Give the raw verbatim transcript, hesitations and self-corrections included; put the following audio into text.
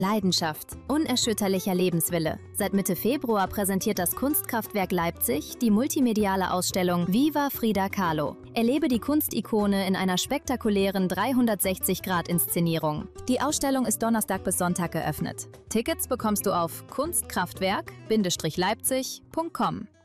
Leidenschaft, unerschütterlicher Lebenswille. Seit Mitte Februar präsentiert das Kunstkraftwerk Leipzig die multimediale Ausstellung Viva Frida Kahlo. Erlebe die Kunstikone in einer spektakulären dreihundertsechzig Grad Inszenierung. Die Ausstellung ist Donnerstag bis Sonntag geöffnet. Tickets bekommst du auf kunstkraftwerk Bindestrich leipzig Punkt com.